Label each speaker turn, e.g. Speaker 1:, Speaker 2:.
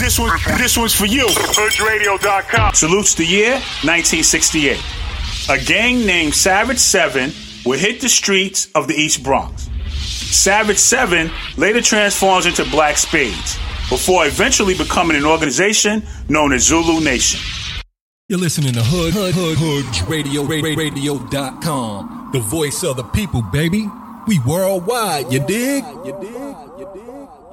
Speaker 1: This one's for you. HoodRadio.com. Salutes the year 1968. A gang named Savage 7 would hit the streets of the East Bronx. Savage 7 later transforms into Black Spades, before eventually becoming an organization known as Zulu Nation.
Speaker 2: You're listening to HoodRadio.com, the voice of the people, baby. We worldwide, you dig?